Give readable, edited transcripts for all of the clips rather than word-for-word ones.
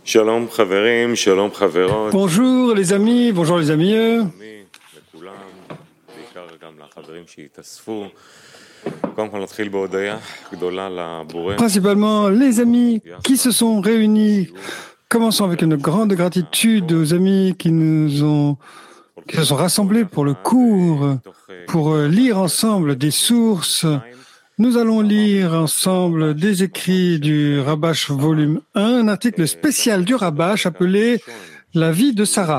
Shalom Chaverim, Shalom Chaverot. Bonjour les amis, bonjour les amis. Principalement les amis qui se sont réunis. Commençons avec une grande gratitude aux amis qui se sont rassemblés pour le cours, pour lire ensemble des sources. Nous allons lire ensemble des écrits du Rabash volume 1, un article spécial du Rabash appelé « La vie de Sarah ».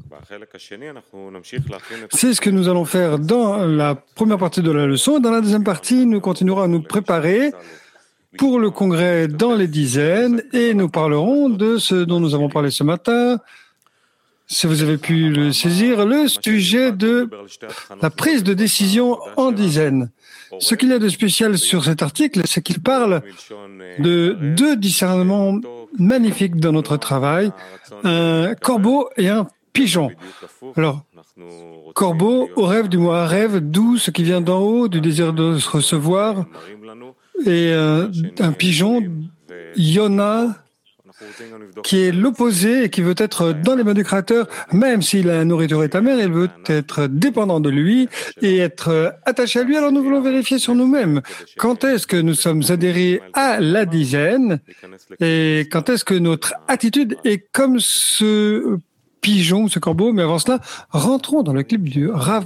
C'est ce que nous allons faire dans la première partie de la leçon. Dans la deuxième partie, nous continuerons à nous préparer pour le congrès dans les dizaines et nous parlerons de ce dont nous avons parlé ce matin. Si vous avez pu le saisir, le sujet de la prise de décision en dizaines. Ce qu'il y a de spécial sur cet article, c'est qu'il parle de deux discernements magnifiques dans notre travail, un corbeau et un pigeon. Alors, corbeau, au rêve du mot rêve, d'où ce qui vient d'en haut, du désir de se recevoir, et un pigeon, Yona, qui est l'opposé et qui veut être dans les mains du Créateur, même si la nourriture est amère, il veut être dépendant de lui et être attaché à lui. Alors nous voulons vérifier sur nous-mêmes quand est-ce que nous sommes adhérés à la dizaine et quand est-ce que notre attitude est comme ce pigeon, ce corbeau. Mais avant cela, rentrons dans le clip du Rav.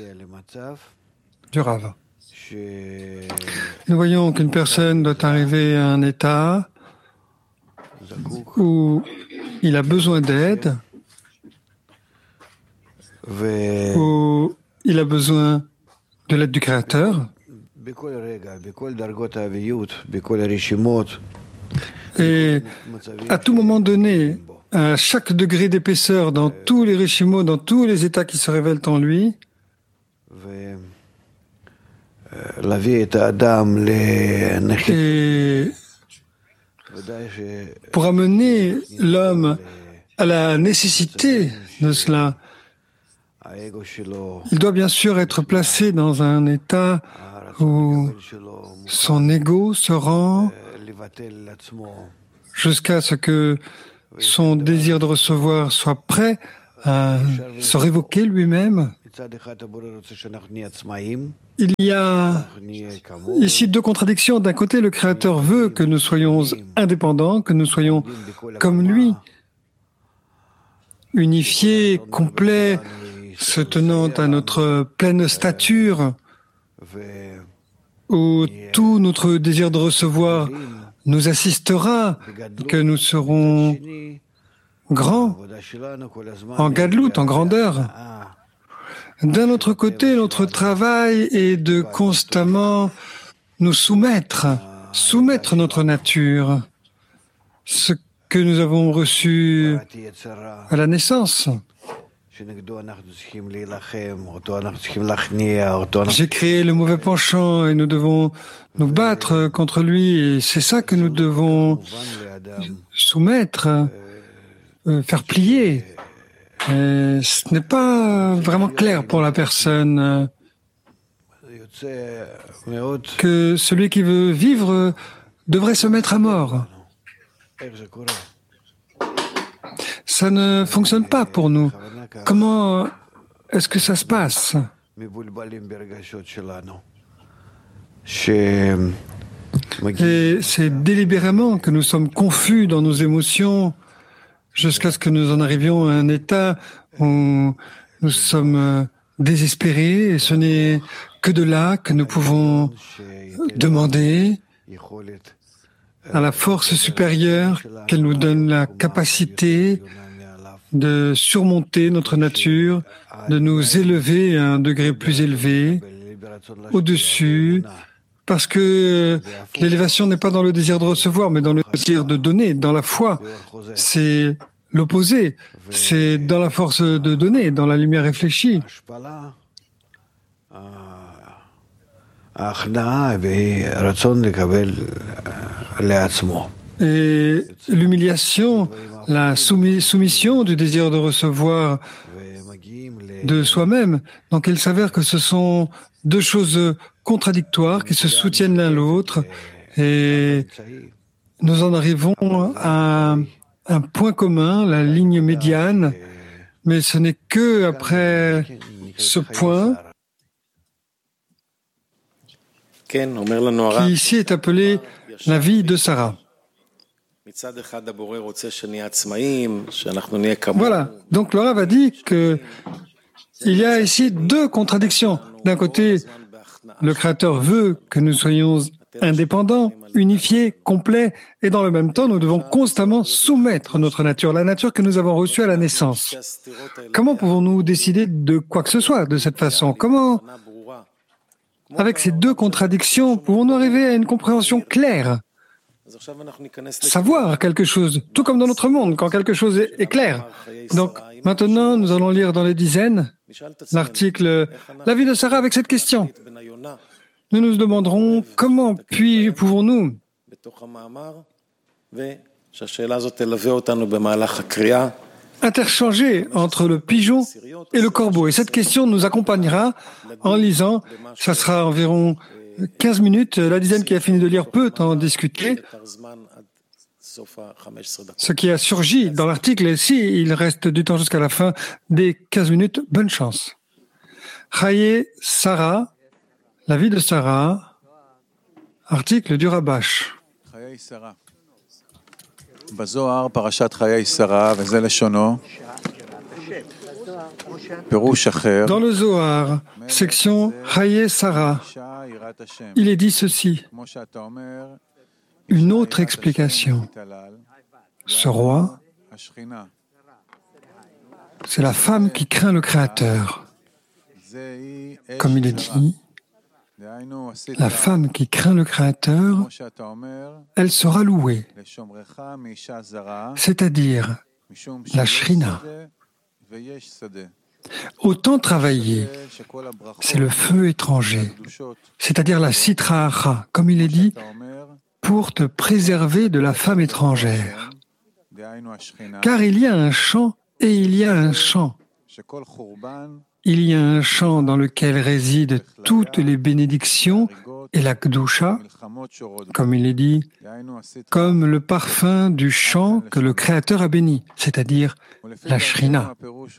Nous voyons qu'une personne doit arriver à un état où il a besoin d'aide, où il a besoin de l'aide du Créateur. Et à tout moment donné, à chaque degré d'épaisseur, dans tous les rishimot, dans tous les états qui se révèlent en lui, et pour amener l'homme à la nécessité de cela, il doit bien sûr être placé dans un état où son ego se rend jusqu'à ce que son désir de recevoir soit prêt à se révoquer lui-même. Il y a ici deux contradictions. D'un côté, le Créateur veut que nous soyons indépendants, que nous soyons comme lui, unifiés, complets, se tenant à notre pleine stature, où tout notre désir de recevoir nous assistera, que nous serons grands, en gadlout, en grandeur. D'un autre côté, notre travail est de constamment nous soumettre notre nature, ce que nous avons reçu à la naissance. J'ai créé le mauvais penchant et nous devons nous battre contre lui et c'est ça que nous devons soumettre, faire plier. Ce n'est pas vraiment clair pour la personne que celui qui veut vivre devrait se mettre à mort. Ça ne fonctionne pas pour nous. Comment est-ce que ça se passe? Et c'est délibérément que nous sommes confus dans nos émotions jusqu'à ce que nous en arrivions à un état où nous sommes désespérés et ce n'est que de là que nous pouvons demander à la force supérieure qu'elle nous donne la capacité de surmonter notre nature, de nous élever à un degré plus élevé, au-dessus, parce que l'élévation n'est pas dans le désir de recevoir, mais dans le désir de donner, dans la foi. C'est l'opposé, c'est dans la force de donner, dans la lumière réfléchie. Et l'humiliation, la soumission du désir de recevoir de soi-même. Donc il s'avère que ce sont deux choses contradictoires qui se soutiennent l'un l'autre et nous en arrivons à un point commun, la ligne médiane, mais ce n'est que après ce point qui ici est appelé la vie de Sarah. Voilà, donc le Rav a dit qu'il y a ici deux contradictions. D'un côté, le Créateur veut que nous soyons indépendants, unifiés, complets, et dans le même temps, nous devons constamment soumettre notre nature, la nature que nous avons reçue à la naissance. Comment pouvons-nous décider de quoi que ce soit de cette façon? Comment, avec ces deux contradictions, pouvons-nous arriver à une compréhension claire? Savoir quelque chose, tout comme dans notre monde, quand quelque chose est clair. Donc, maintenant, nous allons lire dans les dizaines l'article « La vie de Sarah » avec cette question. Nous nous demanderons comment pouvons-nous interchanger entre le pigeon et le corbeau. Et cette question nous accompagnera en lisant, ça sera environ 15 minutes, la dizaine qui a fini de lire peut en discuter. Ce qui a surgi dans l'article, et si il reste du temps jusqu'à la fin des 15 minutes, bonne chance. Chaye Sarah, la vie de Sarah, article du Rabash. בזוהר, פרשת חיי שרה, וזה לשונו, פירוש אחר. Dans le Zohar, section Chaye Sarah, il est dit ceci. Une autre explication. Ce roi, c'est la femme qui craint le Créateur. Comme il est dit, la femme qui craint le Créateur, elle sera louée, c'est-à-dire la Shrina. Autant travailler, c'est le feu étranger, c'est-à-dire la Sitra Acha, comme il est dit, pour te préserver de la femme étrangère. Car il y a un champ et il y a un champ. Il y a un champ dans lequel résident toutes les bénédictions et la Kedusha, comme il est dit, comme le parfum du champ que le Créateur a béni, c'est-à-dire la Shrina.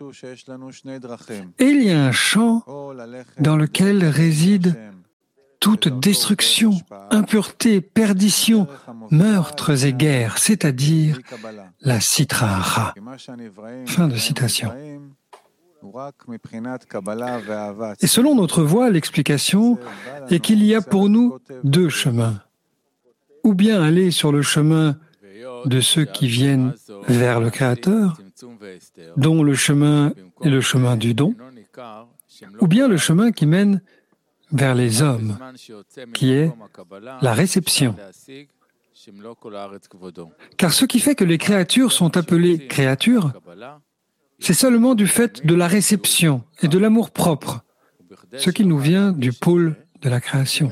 Et il y a un champ dans lequel réside toute destruction, impureté, perdition, meurtres et guerres, c'est-à-dire la Sitra Acha. Fin de citation. Et selon notre voie, l'explication est qu'il y a pour nous deux chemins. Ou bien aller sur le chemin de ceux qui viennent vers le Créateur, dont le chemin est le chemin du don, ou bien le chemin qui mène vers les hommes, qui est la réception. Car ce qui fait que les créatures sont appelées créatures, c'est seulement du fait de la réception et de l'amour propre, ce qui nous vient du pôle de la création.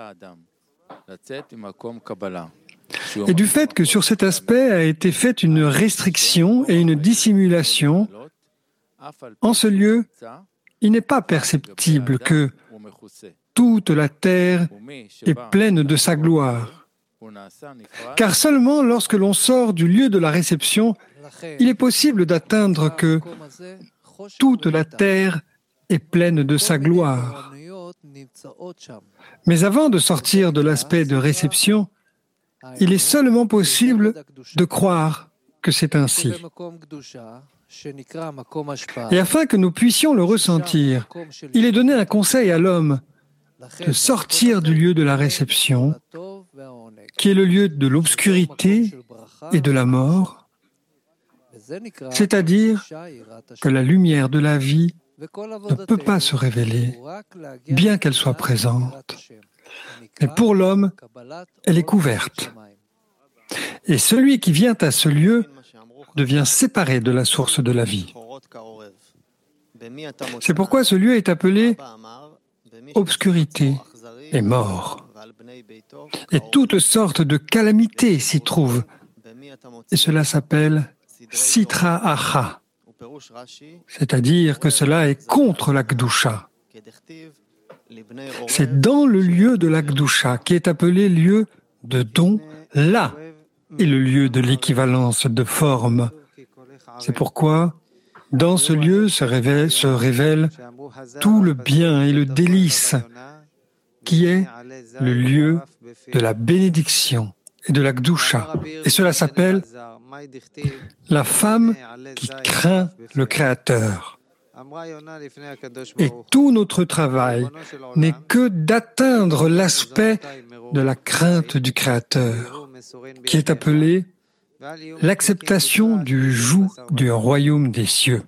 Et du fait que sur cet aspect a été faite une restriction et une dissimulation, en ce lieu, il n'est pas perceptible que toute la terre est pleine de sa gloire. Car seulement lorsque l'on sort du lieu de la réception, il est possible d'atteindre que toute la terre est pleine de sa gloire. Mais avant de sortir de l'aspect de réception, il est seulement possible de croire que c'est ainsi. Et afin que nous puissions le ressentir, il est donné un conseil à l'homme de sortir du lieu de la réception, qui est le lieu de l'obscurité et de la mort, c'est-à-dire que la lumière de la vie ne peut pas se révéler, bien qu'elle soit présente. Mais pour l'homme, elle est couverte. Et celui qui vient à ce lieu devient séparé de la source de la vie. C'est pourquoi ce lieu est appelé obscurité et mort. Et toutes sortes de calamités s'y trouvent. Et cela s'appelle Sitra Acha, c'est-à-dire que cela est contre la Kedusha. C'est dans le lieu de la Kedusha, qui est appelé lieu de don, là est le lieu de l'équivalence de forme. C'est pourquoi, dans ce lieu se révèle tout le bien et le délice, qui est le lieu de la bénédiction et de la Gdusha. Et cela s'appelle la femme qui craint le Créateur. Et tout notre travail n'est que d'atteindre l'aspect de la crainte du Créateur, qui est appelé l'acceptation du joug du royaume des cieux.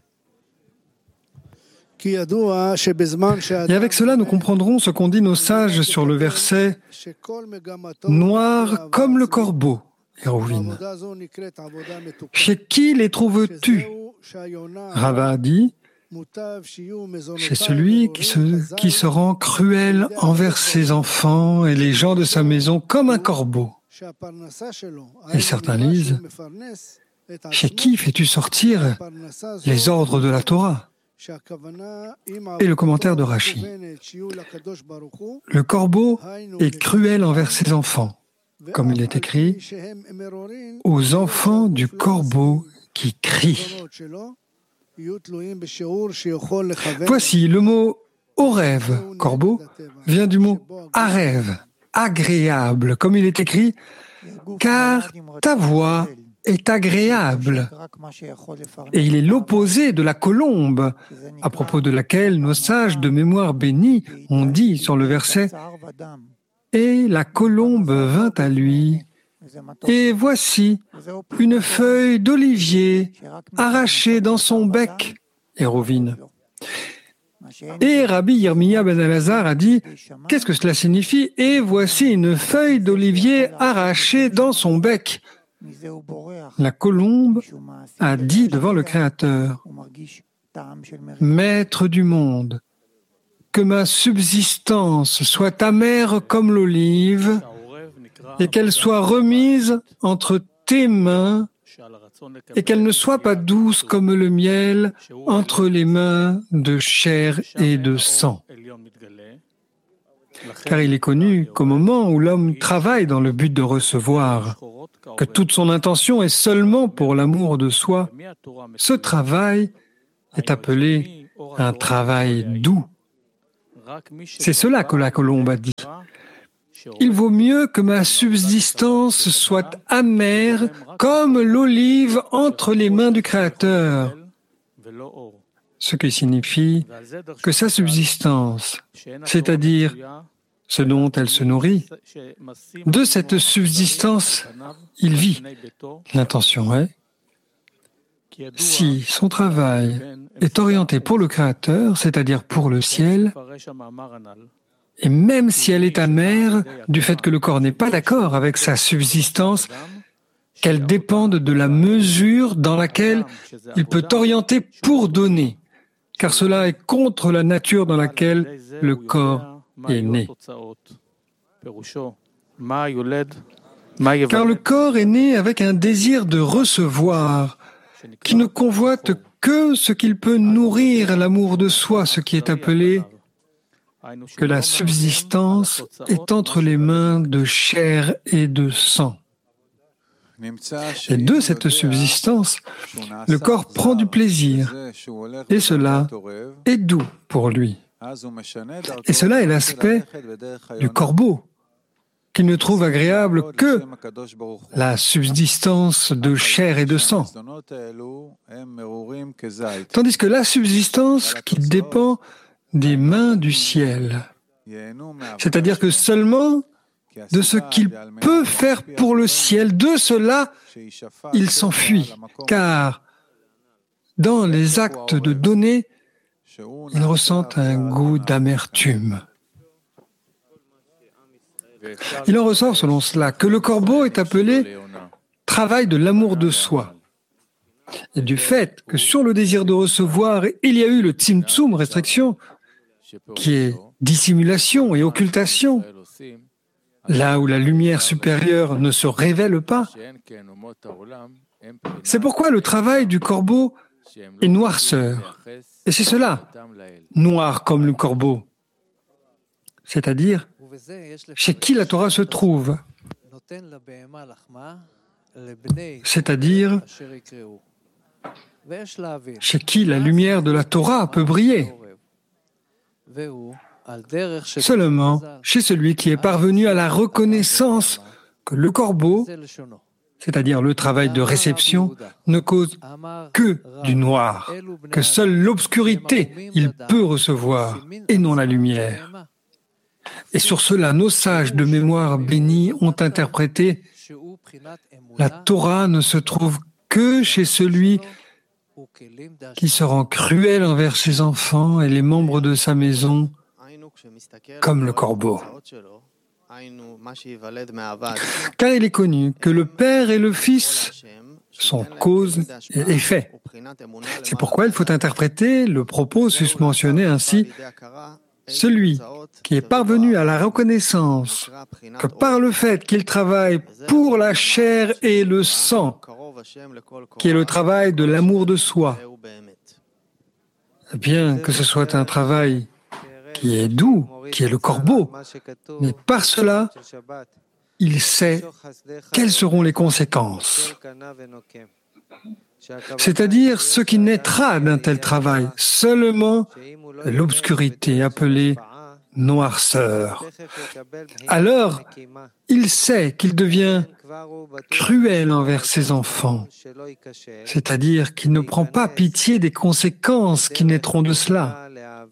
Et avec cela, nous comprendrons ce qu'ont dit nos sages sur le verset « Noir comme le corbeau », Hérouvine. Chez qui les trouves-tu? Rava dit « Chez celui qui se rend cruel envers ses enfants et les gens de sa maison comme un corbeau. » Et certains lisent « Chez qui fais-tu sortir les ordres de la Torah ?» Et le commentaire de Rashi. Le corbeau est cruel envers ses enfants, comme il est écrit, aux enfants du corbeau qui crient. Voici le mot orev, corbeau, vient du mot arev, agréable, comme il est écrit, car ta voix est agréable. Et il est l'opposé de la colombe, à propos de laquelle nos sages de mémoire bénis ont dit sur le verset « Et la colombe vint à lui, et voici une feuille d'olivier arrachée dans son bec. » Hérouvine. Et Rabbi Yirmiya ben Elazar a dit « Qu'est-ce que cela signifie ? Et voici une feuille d'olivier arrachée dans son bec. » La colombe a dit devant le Créateur, « Maître du monde, que ma subsistance soit amère comme l'olive et qu'elle soit remise entre tes mains et qu'elle ne soit pas douce comme le miel entre les mains de chair et de sang. » Car il est connu qu'au moment où l'homme travaille dans le but de recevoir, que toute son intention est seulement pour l'amour de soi, ce travail est appelé un travail doux. C'est cela que la colombe a dit. Il vaut mieux que ma subsistance soit amère comme l'olive entre les mains du Créateur. Ce qui signifie que sa subsistance, c'est-à-dire ce dont elle se nourrit, de cette subsistance, il vit. L'intention est, si son travail est orienté pour le Créateur, c'est-à-dire pour le ciel, et même si elle est amère du fait que le corps n'est pas d'accord avec sa subsistance, qu'elle dépende de la mesure dans laquelle il peut orienter pour donner, car cela est contre la nature dans laquelle le corps est né. Car le corps est né avec un désir de recevoir, qui ne convoite que ce qu'il peut nourrir l'amour de soi, ce qui est appelé que la subsistance est entre les mains de chair et de sang. Et de cette subsistance, le corps prend du plaisir, et cela est doux pour lui. Et cela est l'aspect du corbeau, qu'il ne trouve agréable que la subsistance de chair et de sang. Tandis que la subsistance qui dépend des mains du ciel, c'est-à-dire que seulement de ce qu'il peut faire pour le ciel, de cela, il s'enfuit, car dans les actes de donner, il ressent un goût d'amertume. Il en ressort selon cela que le corbeau est appelé travail de l'amour de soi. Et du fait que sur le désir de recevoir, il y a eu le tzimtzum, restriction, qui est dissimulation et occultation, là où la lumière supérieure ne se révèle pas. C'est pourquoi le travail du corbeau est noirceur. Et c'est cela, noir comme le corbeau. C'est-à-dire, chez qui la Torah se trouve. c'est-à-dire chez qui la lumière de la Torah peut briller. Seulement chez celui qui est parvenu à la reconnaissance que le corbeau, c'est-à-dire le travail de réception, ne cause que du noir, que seule l'obscurité il peut recevoir et non la lumière. Et sur cela, nos sages de mémoire bénis ont interprété « La Torah ne se trouve que chez celui qui se rend cruel envers ses enfants et les membres de sa maison, comme le corbeau. » Car il est connu que le Père et le Fils sont cause et effet. C'est pourquoi il faut interpréter le propos susmentionné ainsi. Celui qui est parvenu à la reconnaissance que par le fait qu'il travaille pour la chair et le sang, qui est le travail de l'amour de soi, bien que ce soit un travail qui est doux, qui est le corbeau, mais par cela, il sait quelles seront les conséquences. C'est-à-dire ce qui naîtra d'un tel travail, seulement l'obscurité appelée noirceur. Alors, il sait qu'il devient cruel envers ses enfants, c'est-à-dire qu'il ne prend pas pitié des conséquences qui naîtront de cela.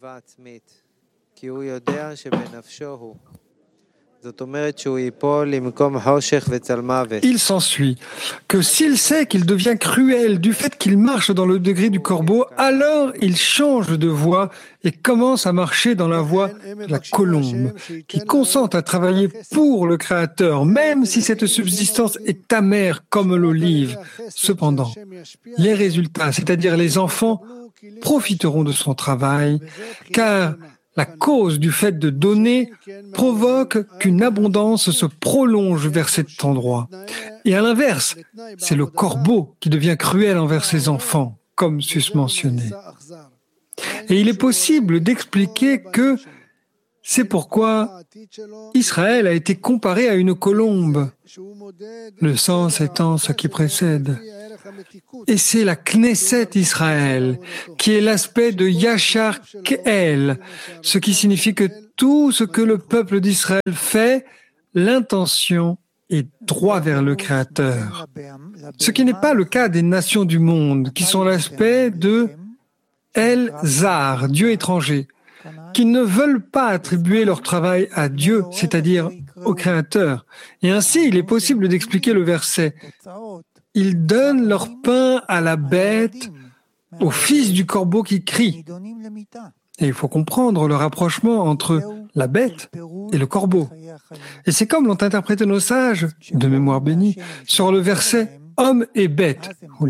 Il s'ensuit que s'il sait qu'il devient cruel du fait qu'il marche dans le degré du corbeau, alors il change de voie et commence à marcher dans la voie de la colombe, qui consent à travailler pour le Créateur, même si cette subsistance est amère comme l'olive. Cependant, les résultats, c'est-à-dire les enfants, profiteront de son travail, car la cause du fait de donner provoque qu'une abondance se prolonge vers cet endroit. Et à l'inverse, c'est le corbeau qui devient cruel envers ses enfants, comme susmentionné. Et il est possible d'expliquer que c'est pourquoi Israël a été comparé à une colombe, le sens étant ce qui précède. Et c'est la Knesset Israël, qui est l'aspect de Yachar Ke'el, ce qui signifie que tout ce que le peuple d'Israël fait, l'intention est droit vers le Créateur. Ce qui n'est pas le cas des nations du monde, qui sont l'aspect de El Zar, Dieu étranger, qui ne veulent pas attribuer leur travail à Dieu, c'est-à-dire au Créateur. Et ainsi, il est possible d'expliquer le verset. Ils donnent leur pain à la bête, au fils du corbeau qui crie. Et il faut comprendre le rapprochement entre la bête et le corbeau. Et c'est comme l'ont interprété nos sages, de mémoire bénie, sur le verset « homme et bête ».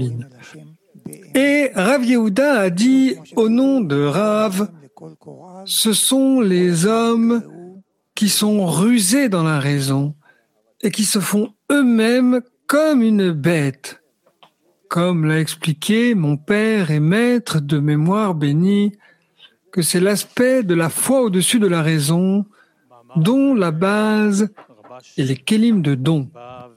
Et Rav Yehuda a dit au nom de Rav, ce sont les hommes qui sont rusés dans la raison et qui se font eux-mêmes comme une bête. Comme l'a expliqué mon père et maître de mémoire béni, que c'est l'aspect de la foi au-dessus de la raison, dont la base est les kélim de don.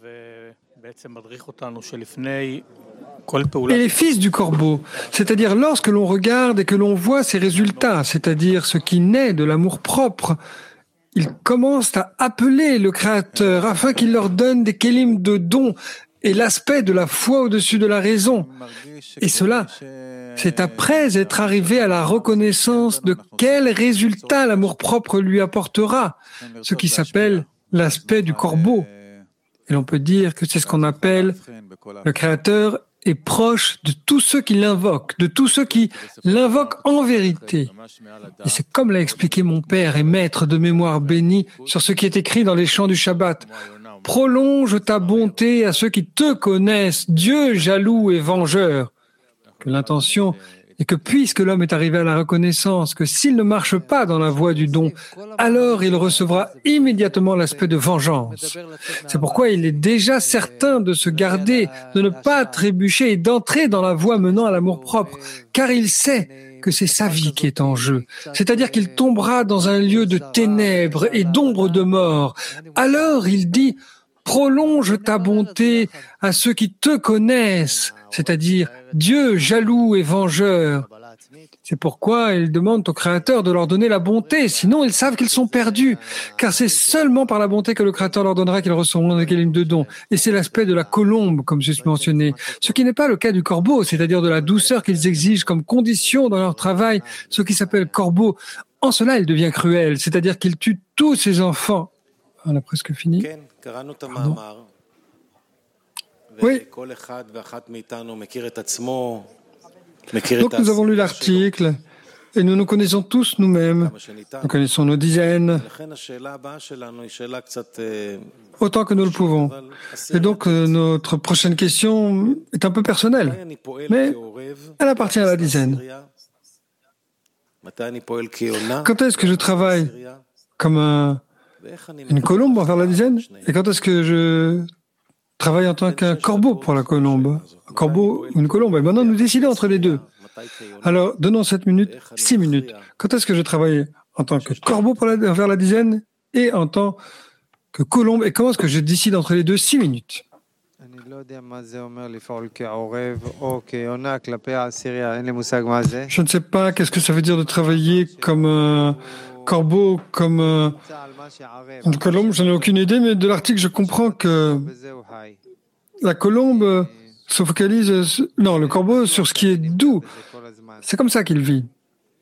Et les fils du corbeau, c'est-à-dire lorsque l'on regarde et que l'on voit ses résultats, c'est-à-dire ce qui naît de l'amour-propre, ils commencent à appeler le Créateur afin qu'il leur donne des kélim de dons et l'aspect de la foi au-dessus de la raison. Et cela, c'est après être arrivé à la reconnaissance de quel résultat l'amour-propre lui apportera, ce qui s'appelle l'aspect du corbeau. Et l'on peut dire que c'est ce qu'on appelle le Créateur est proche de tous ceux qui l'invoquent, de tous ceux qui l'invoquent en vérité. Et c'est comme l'a expliqué mon père et maître de mémoire béni sur ce qui est écrit dans les chants du Shabbat. Prolonge ta bonté à ceux qui te connaissent, Dieu jaloux et vengeur. Que l'intention est que puisque l'homme est arrivé à la reconnaissance que s'il ne marche pas dans la voie du don, alors il recevra immédiatement l'aspect de vengeance. C'est pourquoi il est déjà certain de se garder, de ne pas trébucher et d'entrer dans la voie menant à l'amour-propre, car il sait que c'est sa vie qui est en jeu. C'est-à-dire qu'il tombera dans un lieu de ténèbres et d'ombre de mort. Alors il dit « prolonge ta bonté à ceux qui te connaissent, c'est-à-dire Dieu jaloux et vengeur. C'est pourquoi ils demandent au Créateur de leur donner la bonté, sinon ils savent qu'ils sont perdus, car c'est seulement par la bonté que le Créateur leur donnera qu'ils recevront des kélim de dons. Et c'est l'aspect de la colombe, comme je mentionné, ce qui n'est pas le cas du corbeau, c'est-à-dire de la douceur qu'ils exigent comme condition dans leur travail, ce qui s'appelle corbeau. En cela, il devient cruel, c'est-à-dire qu'il tue tous ses enfants. On a presque fini. Pardon. Oui. Donc nous avons lu l'article et nous nous connaissons tous nous-mêmes. Nous connaissons nos dizaines autant que nous le pouvons. Et donc notre prochaine question est un peu personnelle, mais elle appartient à la dizaine. Quand est-ce que je travaille comme une colombe envers la dizaine? Et quand est-ce que je travaille en tant qu'un corbeau pour la colombe? Un corbeau ou une colombe? Et maintenant, nous décidons entre les deux. Alors, donnons 7 minutes, 6 minutes. Quand est-ce que je travaille en tant que corbeau envers la dizaine et en tant que colombe? Et comment est-ce que je décide entre les deux? 6 minutes. Je ne sais pas qu'est-ce que ça veut dire de travailler comme un corbeau, comme une colombe. Je n'ai aucune idée, mais de l'article, je comprends que la colombe se focalise, non, le corbeau sur ce qui est doux. C'est comme ça qu'il vit.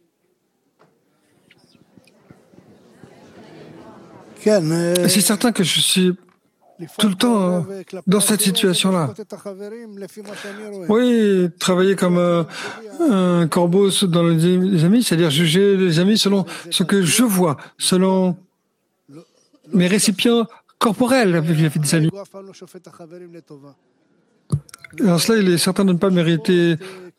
Et c'est certain que je suis tout le temps dans cette situation-là. Oui, travailler comme un corbeau dans les amis, c'est-à-dire juger les amis selon ce que je vois, selon mes récipients corporels vis-à-vis des amis. En cela, il est certain de ne pas mériter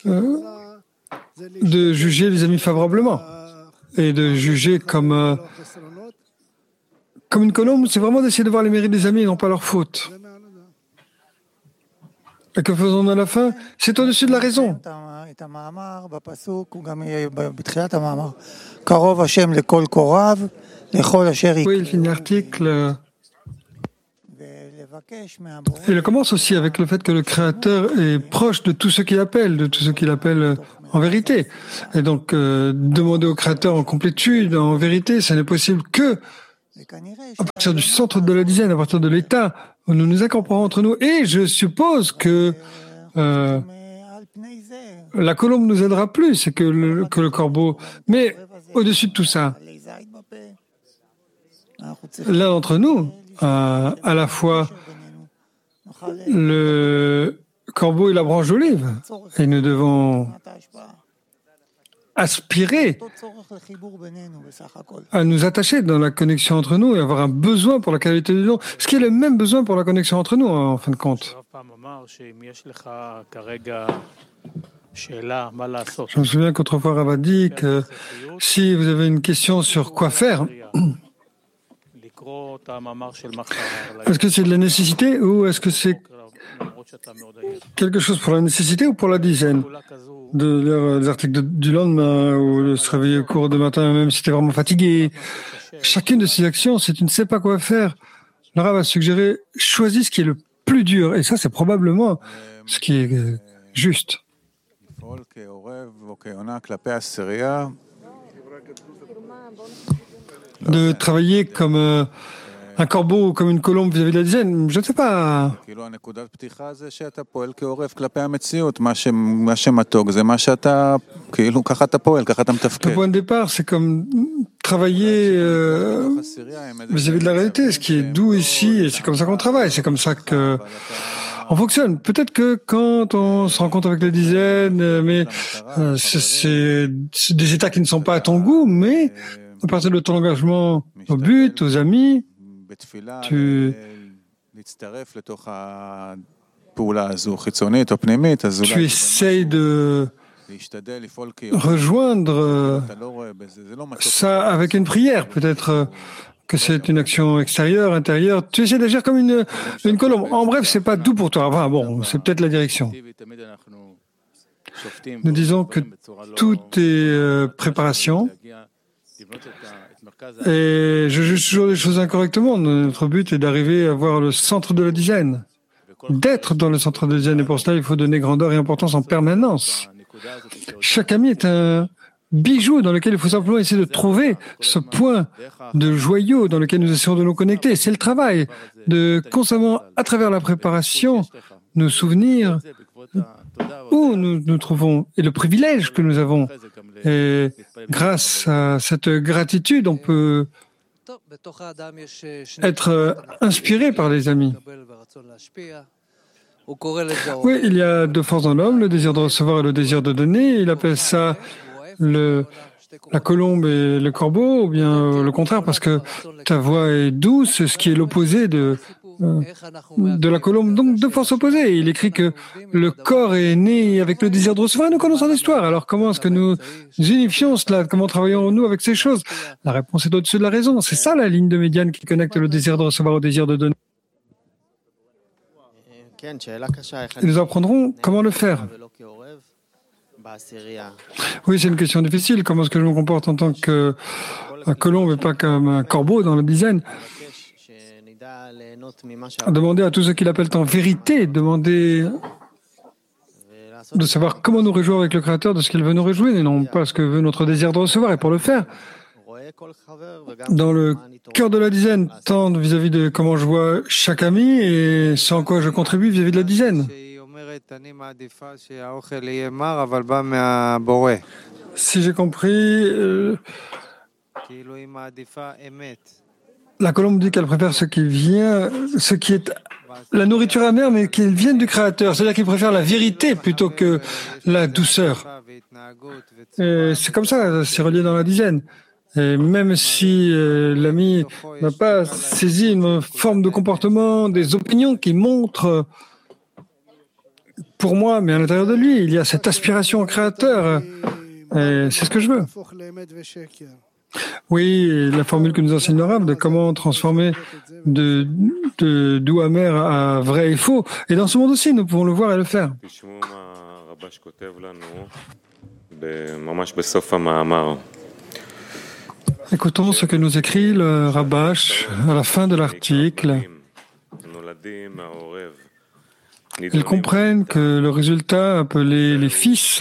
de juger les amis favorablement et de juger comme une colombe, c'est vraiment d'essayer de voir les mérites des amis et non pas leurs fautes. Et que faisons-nous à la fin? C'est au-dessus de la raison. Oui, il finit l'article. Il commence aussi avec le fait que le Créateur est proche de tout ce qu'il appelle, de tout ce qu'il appelle en vérité. Et donc, demander au Créateur en complétude, en vérité, ça n'est possible que à partir du centre de la dizaine, à partir de l'état où nous nous incorporons entre nous. Et je suppose que la colombe nous aidera plus que le corbeau. Mais au-dessus de tout ça, l'un d'entre nous, à la fois le corbeau et la branche d'olive, et nous devons aspirer à nous attacher dans la connexion entre nous et avoir un besoin pour la qualité du don, ce qui est le même besoin pour la connexion entre nous, en fin de compte. Je me souviens qu'autrefois Rav a dit que si vous avez une question sur quoi faire, est-ce que c'est de la nécessité ou est-ce que c'est quelque chose pour la nécessité ou pour la dizaine? De lire les articles du lendemain ou de se réveiller au cours de matin, même si tu es vraiment fatigué. Chacune de ces actions, si tu ne sais pas quoi faire, le Rav a suggéré, choisis ce qui est le plus dur. Et ça, c'est probablement ce qui est juste. De travailler comme un corbeau ou comme une colombe vis-à-vis de la dizaine, je ne sais pas. Le point de départ, c'est comme travailler vis-à-vis de la réalité, ce qui est doux ici, et c'est comme ça qu'on travaille, c'est comme ça que on fonctionne. Peut-être que quand on se rencontre avec la dizaine, mais c'est des états qui ne sont pas à ton goût, mais à partir de ton engagement au but, aux amis, tu essayes de rejoindre ça avec une prière, peut-être que c'est une action extérieure, intérieure. Tu essaies d'agir comme une colombe. En bref, c'est pas doux pour toi. Enfin, bon, c'est peut-être la direction. Nous disons que tout est préparation Et je juge toujours les choses incorrectement. Notre but est d'arriver à voir le centre de la dizaine, d'être dans le centre de la dizaine. Et pour cela, il faut donner grandeur et importance en permanence. Chaque ami est un bijou dans lequel il faut simplement essayer de trouver ce point de joyau dans lequel nous essayons de nous connecter. C'est le travail de constamment, à travers la préparation, nous souvenir où nous nous trouvons et le privilège que nous avons. Et grâce à cette gratitude, on peut être inspiré par les amis. Oui, il y a deux forces dans l'homme, le désir de recevoir et le désir de donner. Il appelle ça la colombe et le corbeau, ou bien le contraire, parce que ta voix est douce, ce qui est l'opposé de la colombe, donc deux forces opposées. Il écrit que le corps est né avec le désir de recevoir. Nous connaissons l'histoire. Alors comment est-ce que nous unifions cela? Comment travaillons-nous avec ces choses? La réponse est au-dessus de la raison. C'est ça la ligne de médiane qui connecte le désir de recevoir au désir de donner. Et nous apprendrons comment le faire. Oui, c'est une question difficile. Comment est-ce que je me comporte en tant que colombe et pas comme un corbeau dans la dizaine? Demander à tous ceux qui l'appellent en vérité, demander de savoir comment nous réjouir avec le Créateur de ce qu'il veut nous réjouir et non pas ce que veut notre désir de recevoir. Et pour le faire, dans le cœur de la dizaine, tant vis-à-vis de comment je vois chaque ami et ce en quoi je contribue vis-à-vis de la dizaine. Si j'ai compris, la colombe dit qu'elle préfère ce qui est la nourriture amère, mais qu'elle vienne du Créateur. C'est-à-dire qu'il préfère la vérité plutôt que la douceur. Et c'est comme ça, c'est relié dans la dizaine. Et même si l'ami n'a pas saisi une forme de comportement, des opinions qui montrent pour moi, mais à l'intérieur de lui, il y a cette aspiration au Créateur. Et c'est ce que je veux. Oui, la formule que nous enseigne le Rav de comment transformer de doux amer à vrai et faux. Et dans ce monde aussi, nous pouvons le voir et le faire. Écoutons ce que nous écrit le Rabash à la fin de l'article. Ils comprennent que le résultat appelé les fils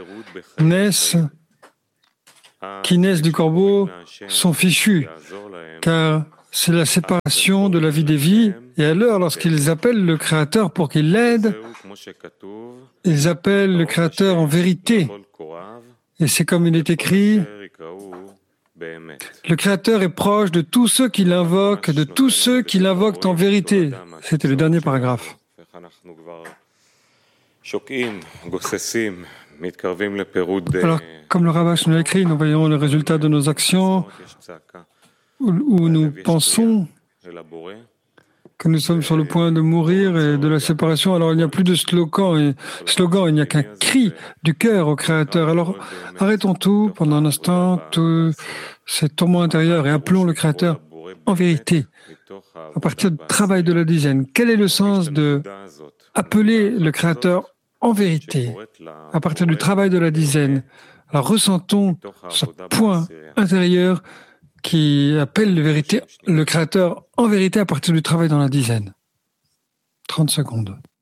qui naissent du corbeau sont fichus, car c'est la séparation de la vie des vies. Et alors, lorsqu'ils appellent le Créateur pour qu'il l'aide, ils appellent le Créateur en vérité. Et c'est comme il est écrit, le Créateur est proche de tous ceux qui l'invoquent, de tous ceux qui l'invoquent en vérité. C'était le dernier paragraphe. Alors, comme le Rabash nous l'a écrit, nous voyons le résultat de nos actions où nous pensons que nous sommes sur le point de mourir et de la séparation. Alors, il n'y a plus de slogan, il n'y a qu'un cri du cœur au Créateur. Alors, arrêtons tout pendant un instant, tous ces tourments intérieurs et appelons le Créateur en vérité, à partir du travail de la dizaine. Quel est le sens de appeler le Créateur en vérité, à partir du travail de la dizaine? Alors ressentons ce point intérieur qui appelle le Créateur en vérité à partir du travail dans la dizaine. 30 secondes.